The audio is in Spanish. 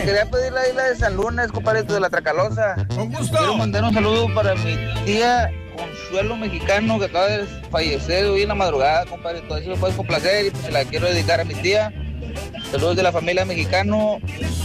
quería pedir la isla de San Lunes, compadrito, de la Tracalosa. Con gusto. Quiero mandar un saludo para mi tía Consuelo Mexicano, que acaba de fallecer hoy en la madrugada, compadrito. Eso me puedes complacer y pues se la quiero dedicar a mi tía. Saludos de la familia Mexicano.